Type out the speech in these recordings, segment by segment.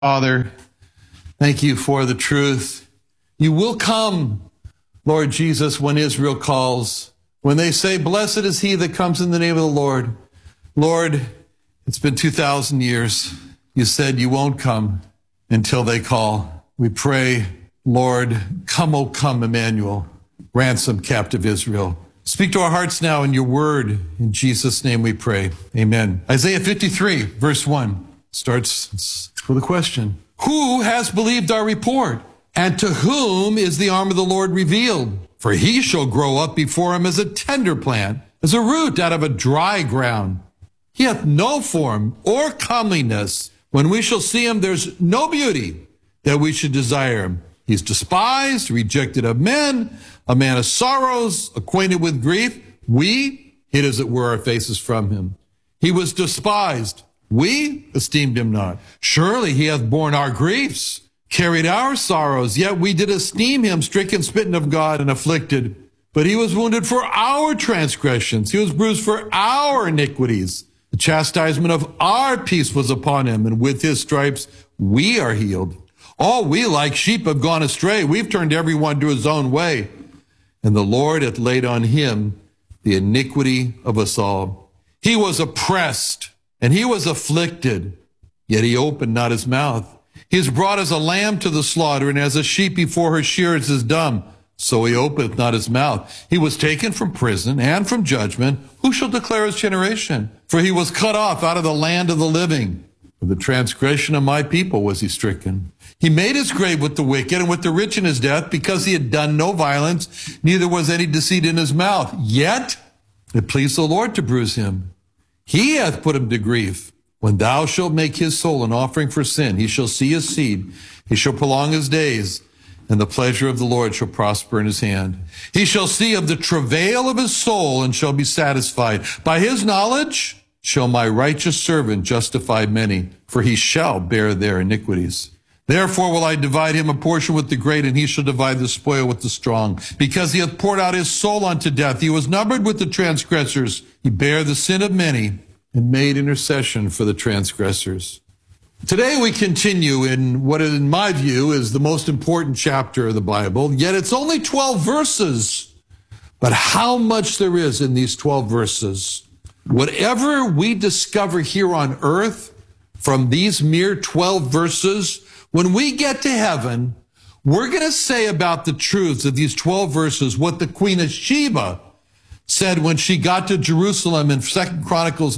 Father, thank you for the truth. You will come, Lord Jesus, when Israel calls. When they say, blessed is he that comes in the name of the Lord. Lord, it's been 2,000 years. You said you won't come until they call. We pray, Lord, come, O come, Emmanuel, ransom captive Israel. Speak to our hearts now in your word. In Jesus' name we pray. Amen. Isaiah 53, verse 1 starts with a question. Who has believed our report? And to whom is the arm of the Lord revealed? For he shall grow up before him as a tender plant, as a root out of a dry ground. He hath no form or comeliness. When we shall see him, there's no beauty that we should desire him. He's despised, rejected of men, a man of sorrows, acquainted with grief. We hid as it were our faces from him. He was despised. We esteemed him not. Surely he hath borne our griefs, carried our sorrows, yet we did esteem him stricken, smitten of God, and afflicted. But he was wounded for our transgressions. He was bruised for our iniquities. The chastisement of our peace was upon him, and with his stripes we are healed. All we like sheep have gone astray. We've turned everyone to his own way. And the Lord hath laid on him the iniquity of us all. He was oppressed, and he was afflicted, yet he opened not his mouth. He is brought as a lamb to the slaughter, and as a sheep before her shearers is dumb, so he openeth not his mouth. He was taken from prison and from judgment. Who shall declare his generation? For he was cut off out of the land of the living. For the transgression of my people was he stricken. He made his grave with the wicked and with the rich in his death, because he had done no violence, neither was any deceit in his mouth. Yet it pleased the Lord to bruise him. He hath put him to grief. When thou shalt make his soul an offering for sin, he shall see his seed. He shall prolong his days, and the pleasure of the Lord shall prosper in his hand. He shall see of the travail of his soul, and shall be satisfied. By his knowledge shall my righteous servant justify many, for he shall bear their iniquities. Therefore will I divide him a portion with the great, and he shall divide the spoil with the strong. Because he hath poured out his soul unto death, he was numbered with the transgressors. He bare the sin of many, and made intercession for the transgressors. Today we continue in what, in my view, is the most important chapter of the Bible, yet it's only 12 verses. But how much there is in these 12 verses. Whatever we discover here on earth from these mere 12 verses, when we get to heaven, we're going to say about the truths of these 12 verses what the Queen of Sheba said when she got to Jerusalem in 2 Chronicles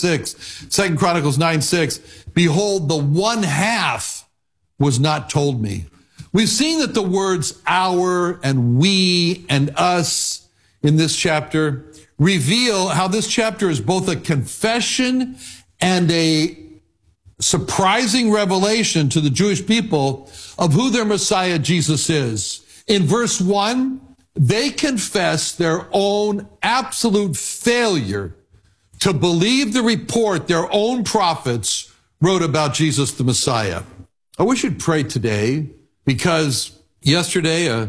9:6. Behold, the one half was not told me. We've seen that the words our and we and us in this chapter reveal how this chapter is both a confession and a surprising revelation to the Jewish people of who their Messiah Jesus is. In verse 1, they confess their own absolute failure to believe the report their own prophets wrote about Jesus the Messiah. I wish you'd pray today, because yesterday, day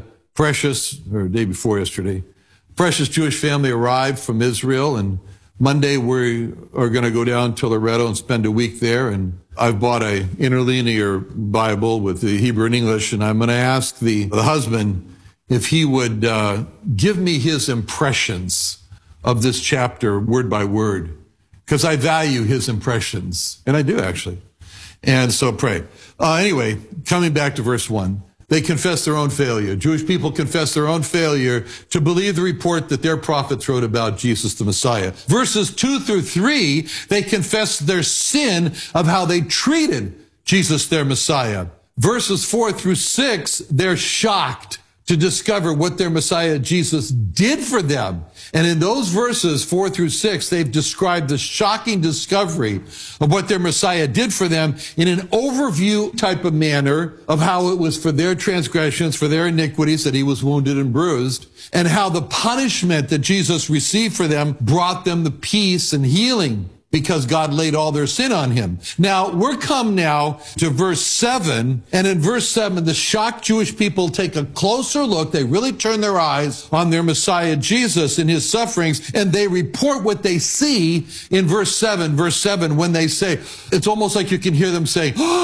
before yesterday, precious Jewish family arrived from Israel, and Monday we are going to go down to Loretto and spend a week there. And I've bought a interlinear Bible with the Hebrew and English, and I'm going to ask the husband if he would give me his impressions of this chapter word by word, because I value his impressions, and I do actually. And so pray. Anyway, coming back to verse 1. They confess their own failure. Jewish people confess their own failure to believe the report that their prophets wrote about Jesus the Messiah. Verses 2 through 3, they confess their sin of how they treated Jesus their Messiah. Verses 4 through 6, they're shocked to discover what their Messiah Jesus did for them. And in those verses 4 through 6, they've described the shocking discovery of what their Messiah did for them in an overview type of manner of how it was for their transgressions, for their iniquities that he was wounded and bruised, and how the punishment that Jesus received for them brought them the peace and healing, because God laid all their sin on him. Now, we're come now to verse 7, and in verse 7, the shocked Jewish people take a closer look. They really turn their eyes on their Messiah Jesus and his sufferings, and they report what they see in verse 7. Verse 7, when they say, it's almost like you can hear them say, oh,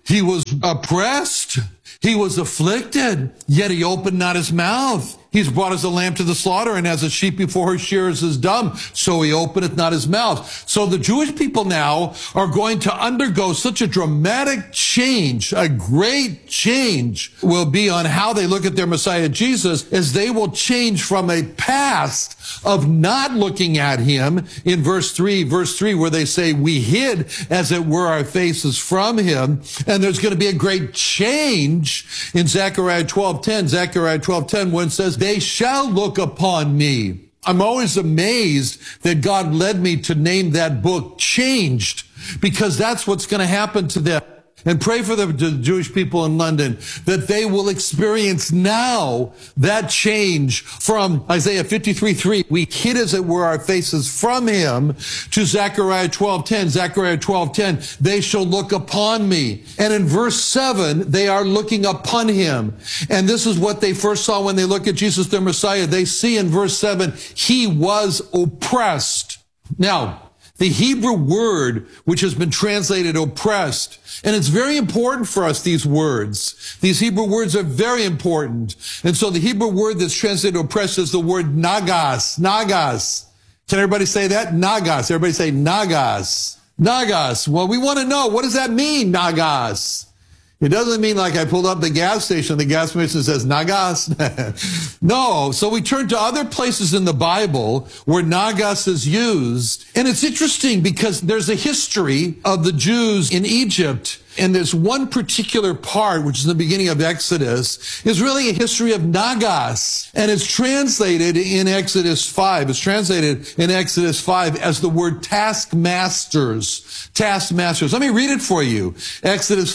He was oppressed. He was afflicted, yet he opened not his mouth. He's brought as a lamb to the slaughter, and as a sheep before her shearers is dumb, so he openeth not his mouth. So the Jewish people now are going to undergo such a dramatic change, a great change will be on how they look at their Messiah Jesus, as they will change from a past of not looking at him in verse 3, where they say, we hid as it were our faces from him. And there's going to be a great change in Zechariah 12:10, when it says, they shall look upon me. I'm always amazed that God led me to name that book Changed, because that's what's going to happen to them. And pray for the Jewish people in London that they will experience now that change from Isaiah 53:3. We hid as it were our faces from him, to Zechariah 12:10. They shall look upon me. And in verse 7, they are looking upon him. And this is what they first saw when they look at Jesus, their Messiah. They see in verse 7, he was oppressed. Now, the Hebrew word, which has been translated oppressed, and it's very important for us, these words. These Hebrew words are very important. And so the Hebrew word that's translated oppressed is the word nagas. Nagas. Can everybody say that? Nagas. Everybody say nagas. Nagas. Well, we want to know, what does that mean, nagas? It doesn't mean like I pulled up the gas station, the gas station says nagas. No. So we turn to other places in the Bible where nagas is used. And it's interesting because there's a history of the Jews in Egypt. And there's one particular part, which is the beginning of Exodus, is really a history of nagas. And it's translated in Exodus 5. It's translated in Exodus 5 as the word taskmasters. Taskmasters. Let me read it for you. Exodus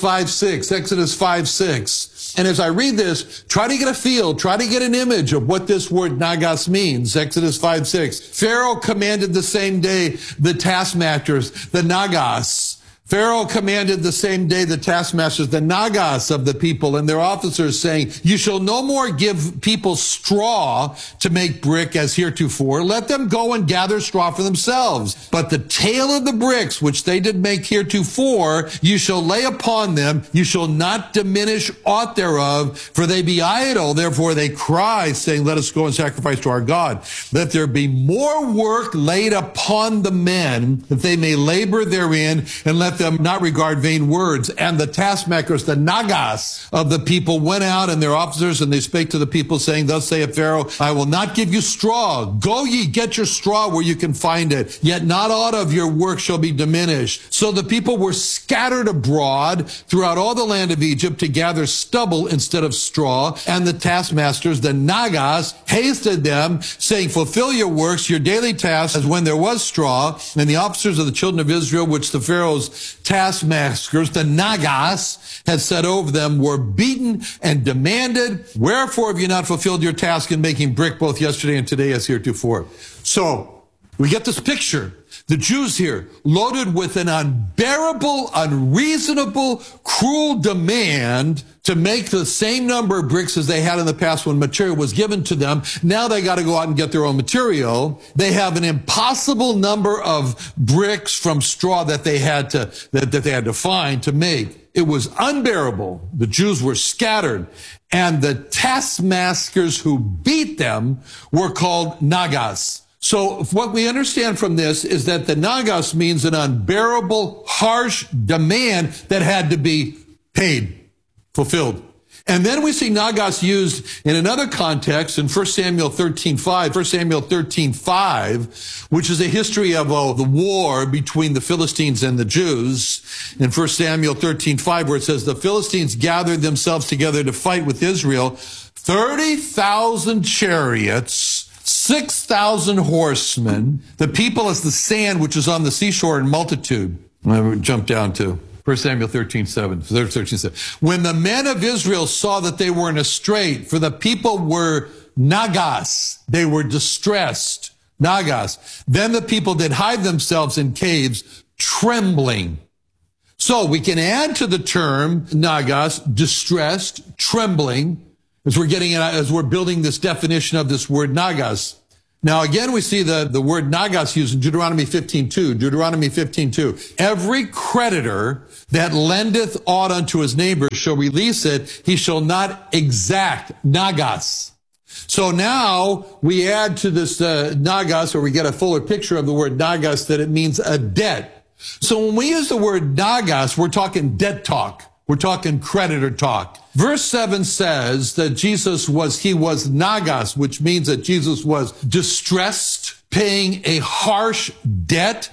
5:6. And as I read this, try to get a feel, try to get an image of what this word nagas means. Exodus 5:6. Pharaoh commanded the same day the taskmasters, the nagas. Pharaoh commanded the same day the taskmasters, the nagas of the people and their officers, saying, you shall no more give people straw to make brick as heretofore. Let them go and gather straw for themselves. But the tale of the bricks which they did make heretofore, you shall lay upon them. You shall not diminish aught thereof, for they be idle. Therefore they cry, saying, let us go and sacrifice to our God. Let there be more work laid upon the men, that they may labor therein, and let them not regard vain words. And the taskmasters, the nagas of the people, went out, and their officers, and they spake to the people, saying, thus saith Pharaoh, I will not give you straw. Go ye, get your straw where you can find it. Yet not aught of your work shall be diminished. So the people were scattered abroad throughout all the land of Egypt to gather stubble instead of straw. And the taskmasters, the nagas, hasted them, saying, fulfill your works, your daily tasks, as when there was straw. And the officers of the children of Israel, which the Pharaoh's taskmasters, the nagas, had set over them, were beaten and demanded, wherefore have you not fulfilled your task in making brick both yesterday and today as heretofore? So we get this picture. The Jews here, loaded with an unbearable, unreasonable, cruel demand to make the same number of bricks as they had in the past when material was given to them. Now they got to go out and get their own material. They have an impossible number of bricks from straw that they had to find to make. It was unbearable. The Jews were scattered, and the taskmasters who beat them were called nagas. So what we understand from this is that the nagas means an unbearable, harsh demand that had to be paid, fulfilled. And then we see nagas used in another context in 1 Samuel 13:5, which is a history of the war between the Philistines and the Jews. In 1 Samuel 13:5, where it says, the Philistines gathered themselves together to fight with Israel, 30,000 chariots, 6,000 horsemen, the people as the sand which is on the seashore in multitude. I jump down to 1 Samuel 13:7. When the men of Israel saw that they were in a strait, for the people were nagas, they were distressed, nagas. Then the people did hide themselves in caves, trembling. So we can add to the term nagas, distressed, trembling, as we're building this definition of this word nagas. Now, again, we see the word nagas used in Deuteronomy 15:2. Deuteronomy 15:2. Every creditor that lendeth aught unto his neighbor shall release it. He shall not exact nagas. So now we add to this nagas, or we get a fuller picture of the word nagas, that it means a debt. So when we use the word nagas, we're talking debt talk. We're talking creditor talk. Verse 7 says that he was nagas, which means that Jesus was distressed, paying a harsh debt,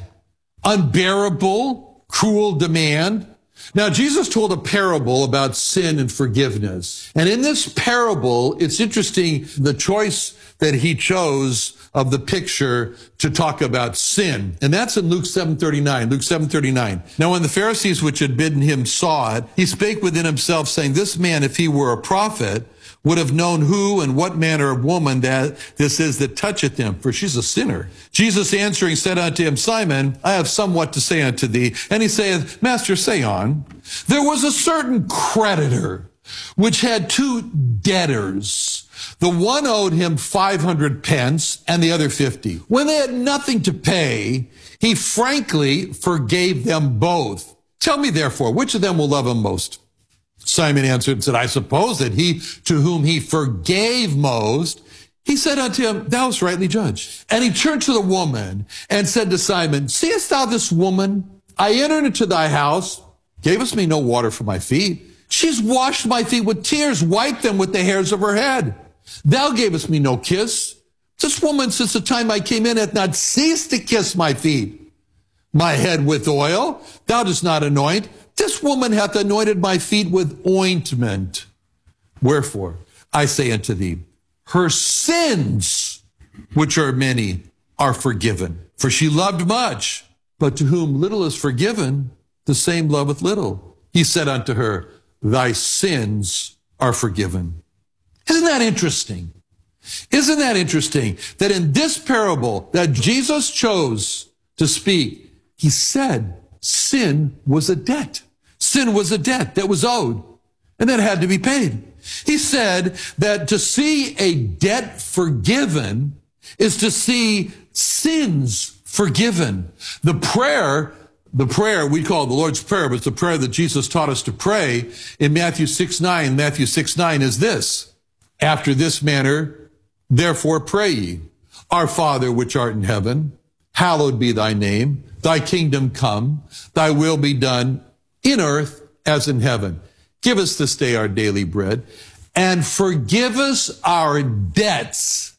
unbearable, cruel demand. Now, Jesus told a parable about sin and forgiveness. And in this parable, it's interesting the choice that he chose of the picture to talk about sin. And that's in Luke 7:39. Luke 7:39. Now, when the Pharisees which had bidden him saw it, he spake within himself, saying, this man, if he were a prophet, would have known who and what manner of woman that this is that toucheth him, for she's a sinner. Jesus answering said unto him, Simon, I have somewhat to say unto thee. And he saith, Master, say on. There was a certain creditor which had two debtors. The one owed him 500 pence and the other 50. When they had nothing to pay, he frankly forgave them both. Tell me therefore, which of them will love him most? Simon answered and said, I suppose that he to whom he forgave most. He said unto him, thou hast rightly judged. And he turned to the woman and said to Simon, seest thou this woman? I entered into thy house, gavest me no water for my feet. She's washed my feet with tears, wiped them with the hairs of her head. Thou gavest me no kiss. This woman, since the time I came in, hath not ceased to kiss my feet. My head with oil, thou dost not anoint. This woman hath anointed my feet with ointment. Wherefore, I say unto thee, her sins, which are many, are forgiven. For she loved much, but to whom little is forgiven, the same loveth little. He said unto her, thy sins are forgiven. Isn't that interesting? Isn't that interesting that in this parable that Jesus chose to speak, he said sin was a debt. Sin was a debt that was owed and that had to be paid. He said that to see a debt forgiven is to see sins forgiven. The prayer we call the Lord's Prayer, but it's the prayer that Jesus taught us to pray in Matthew 6:9. Matthew 6:9 is this. After this manner, therefore pray ye, Our Father which art in heaven, hallowed be thy name. Thy kingdom come, thy will be done in earth as in heaven. Give us this day our daily bread, and forgive us our debts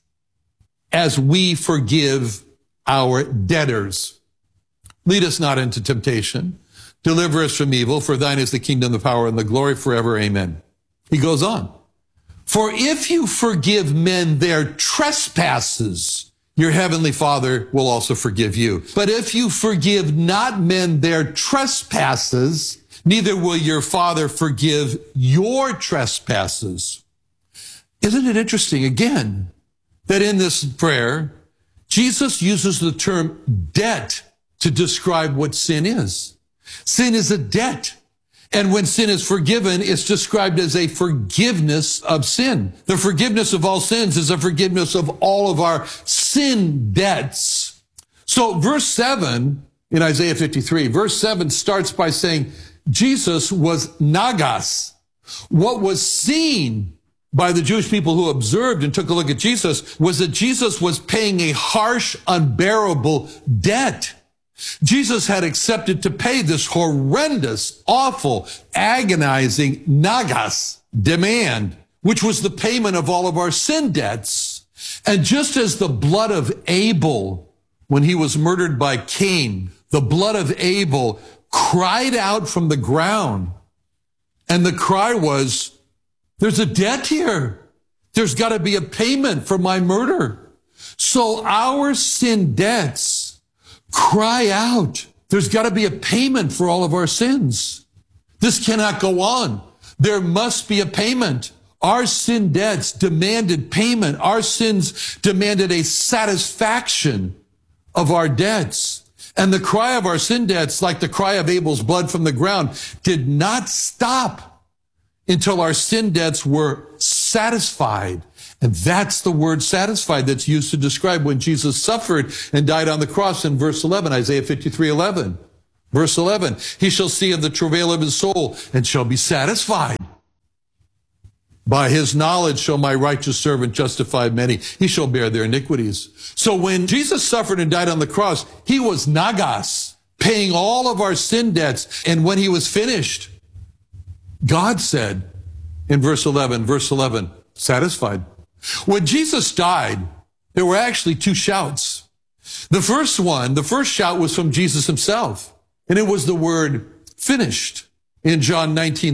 as we forgive our debtors. Lead us not into temptation. Deliver us from evil, for thine is the kingdom, the power, and the glory forever. Amen. He goes on. For if you forgive men their trespasses, your heavenly Father will also forgive you. But if you forgive not men their trespasses, neither will your Father forgive your trespasses. Isn't it interesting, again, that in this prayer, Jesus uses the term debt to describe what sin is. Sin is a debt. And when sin is forgiven, it's described as a forgiveness of sin. The forgiveness of all sins is a forgiveness of all of our sin debts. So verse 7 in Isaiah 53, verse 7 starts by saying Jesus was nagas. What was seen by the Jewish people who observed and took a look at Jesus was that Jesus was paying a harsh, unbearable debt. Jesus had accepted to pay this horrendous, awful, agonizing nagas demand, which was the payment of all of our sin debts. And just as the blood of Abel, when he was murdered by Cain, the blood of Abel cried out from the ground. And the cry was, there's a debt here. There's got to be a payment for my murder. So our sin debts cry out. There's got to be a payment for all of our sins. This cannot go on. There must be a payment. Our sin debts demanded payment. Our sins demanded a satisfaction of our debts. And the cry of our sin debts, like the cry of Abel's blood from the ground, did not stop until our sin debts were satisfied And that's the word satisfied that's used to describe when Jesus suffered and died on the cross in verse 11, Isaiah 53:11. Verse 11, he shall see of the travail of his soul and shall be satisfied. By his knowledge shall my righteous servant justify many. He shall bear their iniquities. So when Jesus suffered and died on the cross, he was nagas, paying all of our sin debts. And when he was finished, God said in verse 11, satisfied. When Jesus died, there were actually two shouts. The first shout was from Jesus himself. And it was the word finished. In John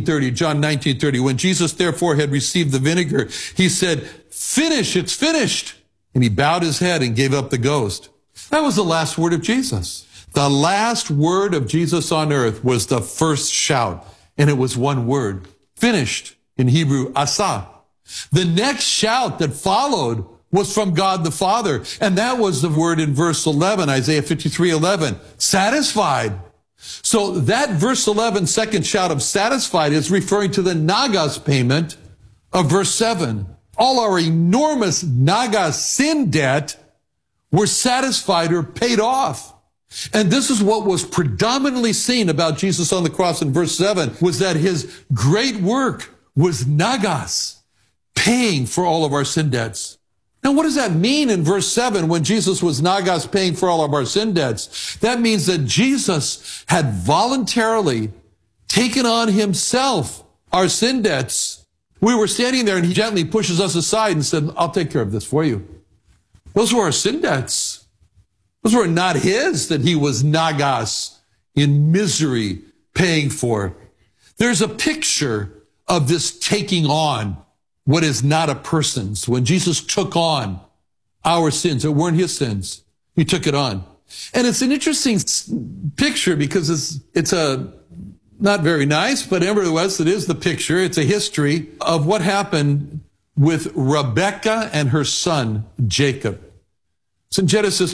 19:30, when Jesus therefore had received the vinegar, he said, finish, it's finished. And he bowed his head and gave up the ghost. That was the last word of Jesus. The last word of Jesus on earth was the first shout. And it was one word, finished, in Hebrew, asa. The next shout that followed was from God the Father. And that was the word in verse 11, Isaiah 53:11, satisfied. So that verse 11 second shout of satisfied is referring to the nagas payment of verse 7. All our enormous nagas sin debt were satisfied or paid off. And this is what was predominantly seen about Jesus on the cross in verse 7, was that his great work was nagas, paying for all of our sin debts. Now, what does that mean in verse 7 when Jesus was nagas, paying for all of our sin debts? That means that Jesus had voluntarily taken on himself our sin debts. We were standing there and he gently pushes us aside and said, I'll take care of this for you. Those were our sin debts. Those were not his that he was nagas, in misery, paying for. There's a picture of this taking on what is not a person's. When Jesus took on our sins, it weren't his sins. He took it on. And it's an interesting picture because it's not very nice, but nevertheless, it is the picture. It's a history of what happened with Rebekah and her son, Jacob. It's in Genesis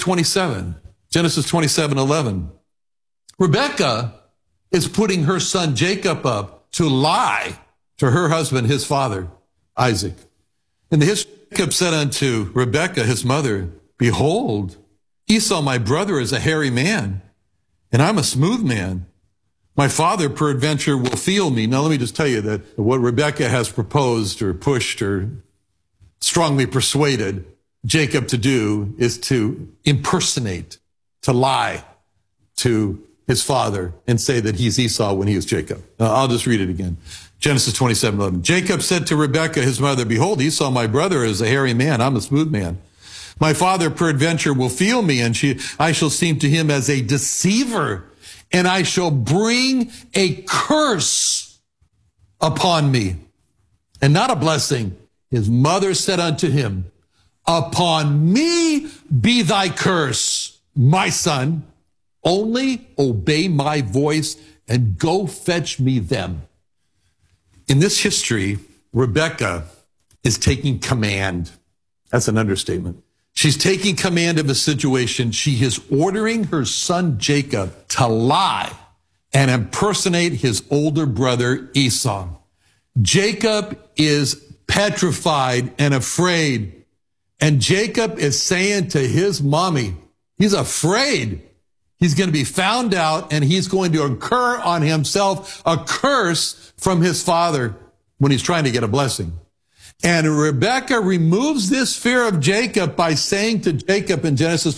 27:11. Rebekah is putting her son Jacob up to lie to her husband, his father, Isaac. And the history, Jacob said unto Rebekah, his mother, behold, Esau, my brother, is a hairy man, and I'm a smooth man. My father, peradventure, will feel me. Now, let me just tell you that what Rebekah has proposed or pushed or strongly persuaded Jacob to do is to impersonate, to lie to his father and say that he's Esau when he is Jacob. I'll just read it again. Genesis 27:11. Jacob said to Rebekah, his mother, behold, Esau, my brother, is a hairy man. I'm a smooth man. My father, peradventure, will feel me, and I shall seem to him as a deceiver, and I shall bring a curse upon me, and not a blessing. His mother said unto him, upon me be thy curse, my son. Only obey my voice and go fetch me them. In this history, Rebekah is taking command. That's an understatement. She's taking command of a situation. She is ordering her son Jacob to lie and impersonate his older brother Esau. Jacob is petrified and afraid. And Jacob is saying to his mommy, he's afraid he's going to be found out and he's going to incur on himself a curse from his father when he's trying to get a blessing. And Rebekah removes this fear of Jacob by saying to Jacob in Genesis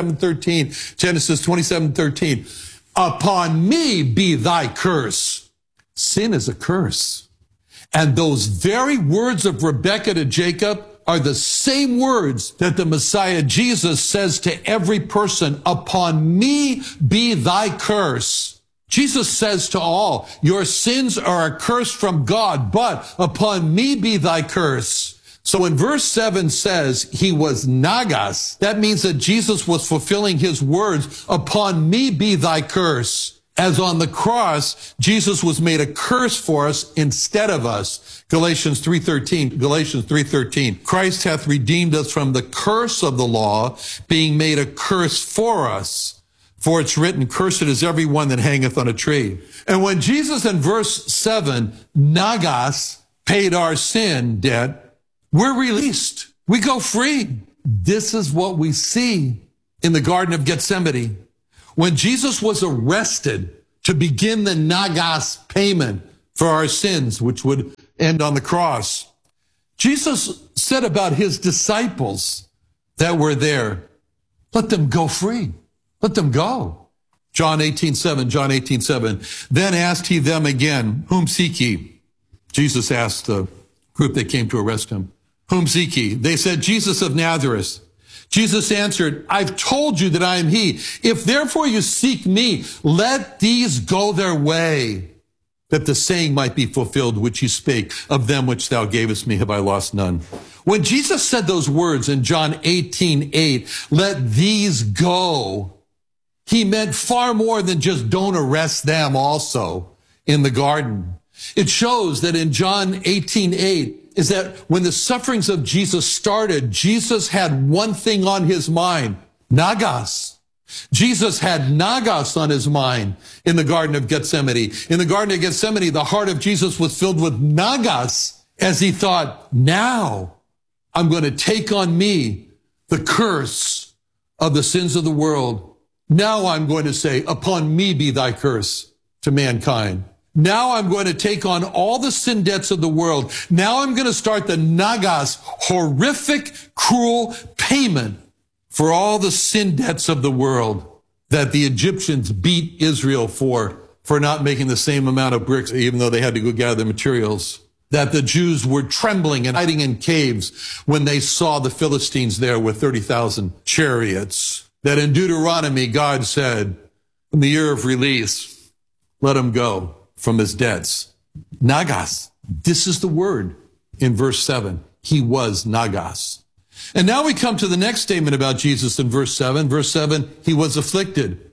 27:13, upon me be thy curse. Sin is a curse. And those very words of Rebekah to Jacob are the same words that the Messiah Jesus says to every person, upon me be thy curse. Jesus says to all, your sins are a curse from God, but upon me be thy curse. So when verse 7 says he was nagas, that means that Jesus was fulfilling his words, upon me be thy curse. As on the cross, Jesus was made a curse for us instead of us. Galatians 3:13. Christ hath redeemed us from the curse of the law, being made a curse for us. For it's written, cursed is every one that hangeth on a tree. And when Jesus in verse 7, nagas, paid our sin debt, we're released. We go free. This is what we see in the Garden of Gethsemane. When Jesus was arrested to begin the nagas payment for our sins, which would end on the cross, Jesus said about his disciples that were there, let them go free. Let them go. John 18:7. Then asked he them again, whom seek ye? Jesus asked the group that came to arrest him, whom seek ye? They said, Jesus of Nazareth. Jesus answered, I've told you that I am he. If therefore you seek me, let these go their way, that the saying might be fulfilled which he spake, of them which thou gavest me have I lost none. When Jesus said those words in John 18:8, let these go, he meant far more than just don't arrest them also in the garden. It shows that in John 18:8 is that when the sufferings of Jesus started, Jesus had one thing on his mind, nagas. Jesus had nagas on his mind in the Garden of Gethsemane. In the Garden of Gethsemane, the heart of Jesus was filled with nagas as he thought, now I'm going to take on me the curse of the sins of the world. Now I'm going to say, upon me be thy curse to mankind. Now I'm going to take on all the sin debts of the world. Now I'm going to start the nagas, horrific, cruel payment for all the sin debts of the world that the Egyptians beat Israel for not making the same amount of bricks, even though they had to go gather the materials. That the Jews were trembling and hiding in caves when they saw the Philistines there with 30,000 chariots. That in Deuteronomy, God said, in the year of release, let him go from his debts. Nagas. This is the word in verse 7. He was nagas. And now we come to the next statement about Jesus in verse 7. Verse 7, he was afflicted.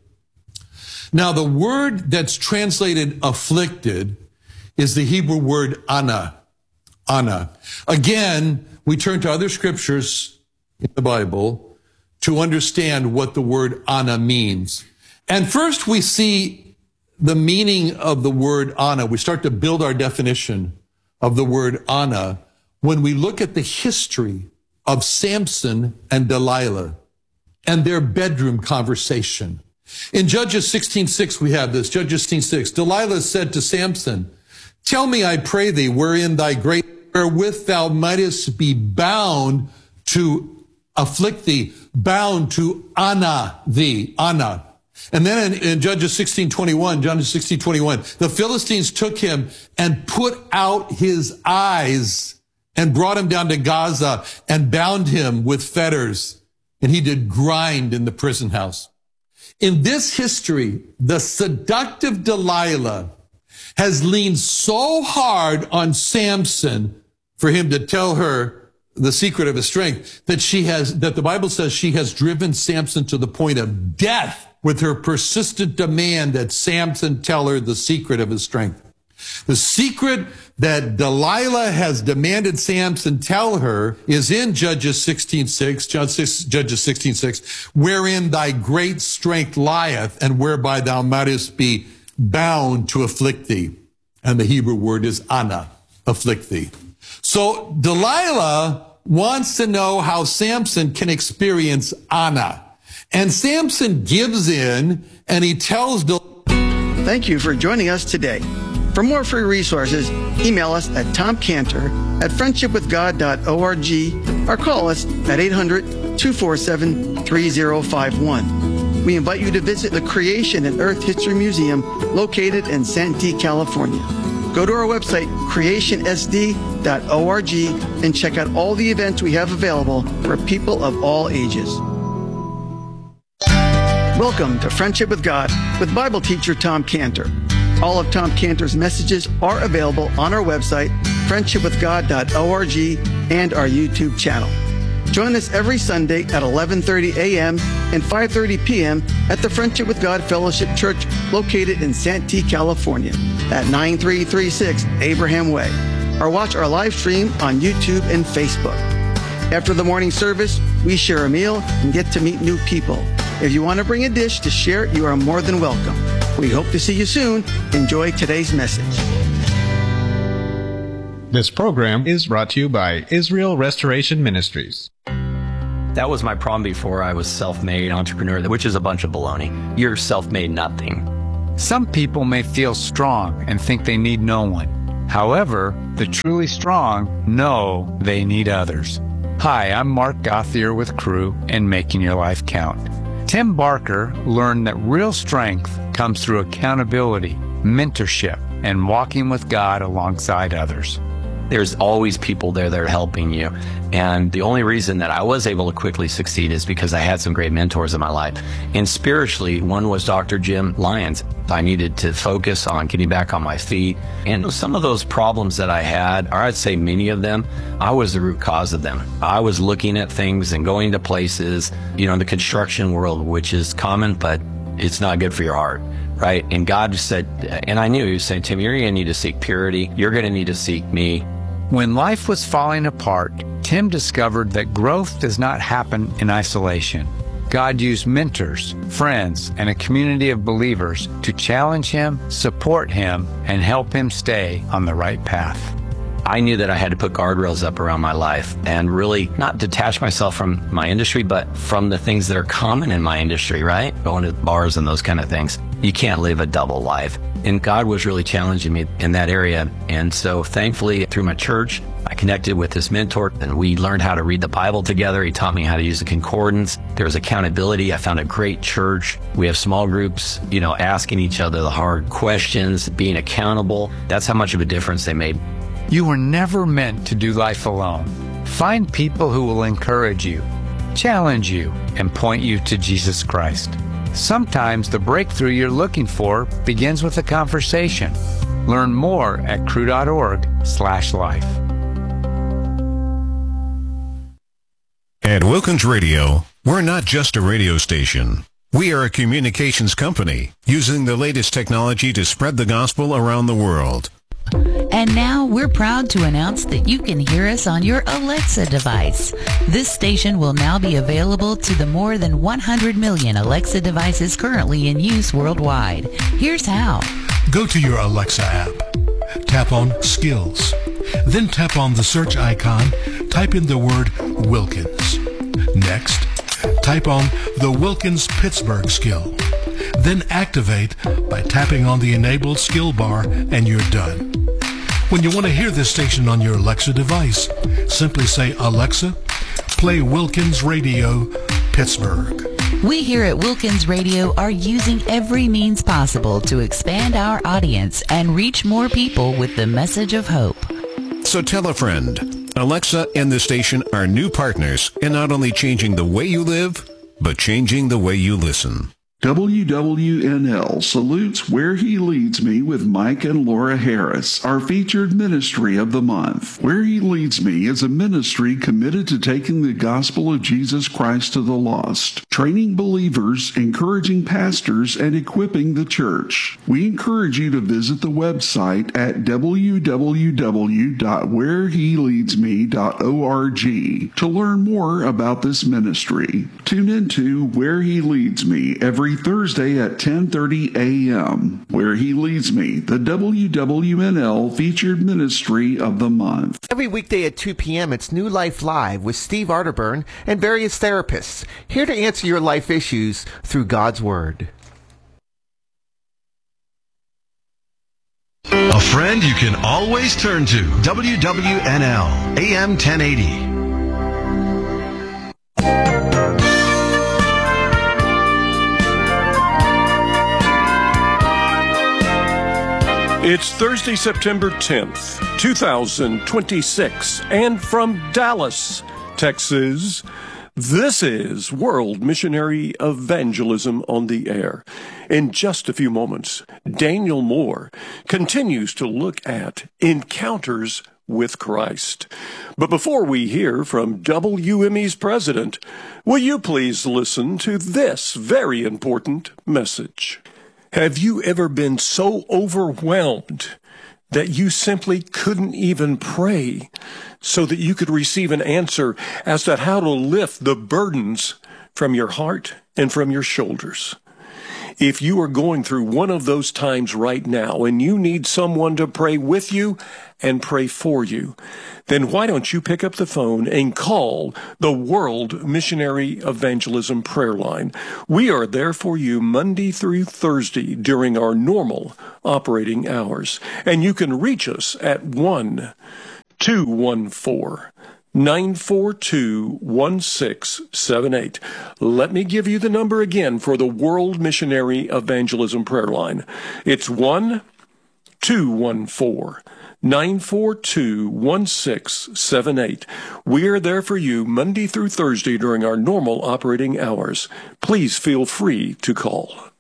Now the word that's translated afflicted is the Hebrew word ana. Ana. Again, we turn to other scriptures in the Bible to understand what the word ana means. And first we see the meaning of the word ana. We start to build our definition of the word ana when we look at the history of Samson and Delilah and their bedroom conversation. In Judges 16:6, we have this. Judges 16:6. Delilah said to Samson, tell me, I pray thee, wherein thy great, wherewith thou mightest be bound to afflict thee, bound to ana thee, ana. And then in Judges 16:21, the Philistines took him and put out his eyes and brought him down to Gaza and bound him with fetters. And he did grind in the prison house. In this history, the seductive Delilah has leaned so hard on Samson for him to tell her the secret of his strength that the Bible says she has driven Samson to the point of death with her persistent demand that Samson tell her the secret of his strength. The secret that Delilah has demanded Samson tell her is in Judges 16:6, wherein thy great strength lieth, and whereby thou mightest be bound to afflict thee. And the Hebrew word is ana, afflict thee. So Delilah wants to know how Samson can experience ana. And Samson gives in, and he tells Delilah. Thank you for joining us today. For more free resources, email us at tomcantor@friendshipwithgod.org or call us at 800-247-3051. We invite you to visit the Creation and Earth History Museum located in Santee, California. Go to our website, creationsd.org, and check out all the events we have available for people of all ages. Welcome to Friendship with God with Bible teacher Tom Cantor. All of Tom Cantor's messages are available on our website, friendshipwithgod.org, and our YouTube channel. Join us every Sunday at 11:30 a.m. and 5:30 p.m. at the Friendship with God Fellowship Church located in Santee, California at 9336 Abraham Way. Or watch our live stream on YouTube and Facebook. After the morning service, we share a meal and get to meet new people. If you want to bring a dish to share, you are more than welcome. We hope to see you soon. Enjoy today's message. This program is brought to you by Israel Restoration Ministries. That was my problem before I was self-made entrepreneur, which is a bunch of baloney. You're self-made nothing. Some people may feel strong and think they need no one. However, the truly strong know they need others. Hi, I'm Mark Gauthier with Crew and Making Your Life Count. Tim Barker learned that real strength comes through accountability, mentorship, and walking with God alongside others. There's always people there that are helping you. And the only reason that I was able to quickly succeed is because I had some great mentors in my life. And spiritually, one was Dr. Jim Lyons. I needed to focus on getting back on my feet. And some of those problems that I had, or I'd say many of them, I was the root cause of them. I was looking at things and going to places, in the construction world, which is common, but it's not good for your heart. Right? And God said, and I knew, He was saying, Tim, you're going to need to seek purity. You're going to need to seek me. When life was falling apart, Tim discovered that growth does not happen in isolation. God used mentors, friends, and a community of believers to challenge him, support him, and help him stay on the right path. I knew that I had to put guardrails up around my life and really not detach myself from my industry, but from the things that are common in my industry, right? Going to bars and those kind of things. You can't live a double life. And God was really challenging me in that area. And so thankfully, through my church, I connected with this mentor and we learned how to read the Bible together. He taught me how to use the concordance. There was accountability. I found a great church. We have small groups, asking each other the hard questions, being accountable. That's how much of a difference they made. You were never meant to do life alone. Find people who will encourage you, challenge you, and point you to Jesus Christ. Sometimes the breakthrough you're looking for begins with a conversation. Learn more at cru.org/life. At Wilkins Radio, we're not just a radio station. We are a communications company using the latest technology to spread the gospel around the world. And now we're proud to announce that you can hear us on your Alexa device. This station will now be available to the more than 100 million Alexa devices currently in use worldwide. Here's how. Go to your Alexa app. Tap on Skills. Then tap on the search icon. Type in the word Wilkins. Next, type on the Wilkins Pittsburgh skill. Then activate by tapping on the enabled skill bar and you're done. When you want to hear this station on your Alexa device, simply say, Alexa, play Wilkins Radio Pittsburgh. We here at Wilkins Radio are using every means possible to expand our audience and reach more people with the message of hope. So tell a friend. Alexa and the station are new partners in not only changing the way you live, but changing the way you listen. WWNL salutes Where He Leads Me with Mike and Laura Harris, our featured ministry of the month. Where He Leads Me is a ministry committed to taking the gospel of Jesus Christ to the lost, training believers, encouraging pastors, and equipping the church. We encourage you to visit the website at www.whereheleadsme.org to learn more about this ministry. Tune into Where He Leads Me every Thursday at 10:30 a.m. Where He Leads Me, the WWNL featured ministry of the month. Every weekday at 2 p.m. it's New Life Live with Steve Arterburn and various therapists, here to answer your life issues through God's Word. A friend you can always turn to. WWNL, AM 1080. It's Thursday, September 10th, 2026, and from Dallas, Texas, this is World Missionary Evangelism on the Air. In just a few moments, Daniel Moore continues to look at encounters with Christ. But before we hear from WME's president, will you please listen to this very important message? Have you ever been so overwhelmed that you simply couldn't even pray so that you could receive an answer as to how to lift the burdens from your heart and from your shoulders? If you are going through one of those times right now and you need someone to pray with you and pray for you, then why don't you pick up the phone and call the World Missionary Evangelism Prayer Line? We are there for you Monday through Thursday during our normal operating hours. And you can reach us at 1-214-942-1678. Let me give you the number again for the World Missionary Evangelism Prayer Line. It's 1-214-942-1678. We are there for you Monday through Thursday during our normal operating hours. Please feel free to call.